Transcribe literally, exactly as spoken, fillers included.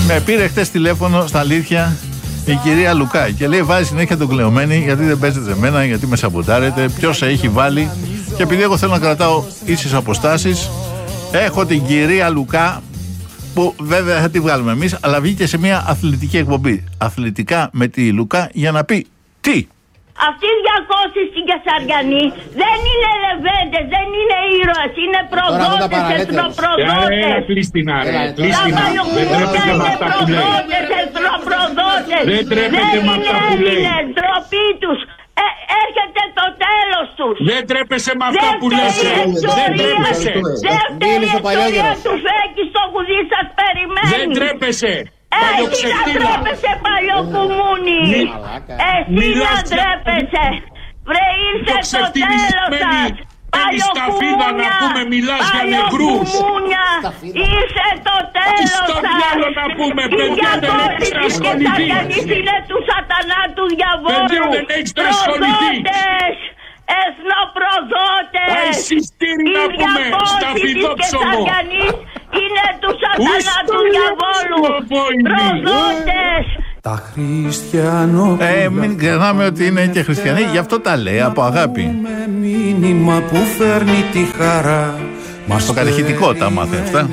Με πήρε χτες τηλέφωνο στα αλήθεια η κυρία Λουκά και λέει: βάζει συνέχεια τον κλεωμένη γιατί δεν παίζετε εμένα, γιατί με σαμποτάρετε. Ποιος σε έχει βάλει? Και επειδή εγώ θέλω να κρατάω ίσες αποστάσεις, έχω την κυρία Λουκά, που βέβαια θα τη βγάλουμε εμείς, αλλά βγήκε σε μια αθλητική εκπομπή. Αθλητικά με τη Λουκά για να πει τι. Αυτοί οι διακόσιοι στην Κεσαριανή δεν είναι λεβέντες, δεν είναι ήρωες, είναι προδότες, εθνοπροδότες. Ε, κλείστηνα ρε, κλείστηνα. Δεν τρέπεται με αυτά που λέει. Εθνοπροδότες, Δεν τρέπεται με αυτά που λέει. δεν είναι Έλληνες, ντροπή τους. Ε, έρχεται το τέλος τους. Δεν τρέπεσαι με αυτά που λες. Δεν τρέπεσαι. Δεύτερη ιστορία του Φέκη στο γουδί σας περιμένει. Δεν τρέπεσαι. Εσύ να τρέπεσαι παλιοκουμούνι. Εσύ να τρέπεσαι. Βρε ήρθε το τέλος σας. Παλιοκουμούνια. Να πούμε μιλάς για νεκρούς. Ήρθε το τέλος σας. Στο διάλο να πούμε παιδιά δεν έχεις να ασχοληθεί. Είναι του σατανά του διαβόλου. Παιδιά δεν έχεις να ασχοληθεί. Εθνοπροδότες. Τα εισιστήρι να πούμε στα φιδόψωμο. Είναι του σατανά του διαβόλου. Προδότες. Τα χριστιανό. Ε, μην ξεχνάμε ότι είναι και χριστιανοί, γι' αυτό τα λέει από αγάπη. Με μήνυμα που φέρνει τη χαρά. Στο κατηχητικό τα μάθε αυτά.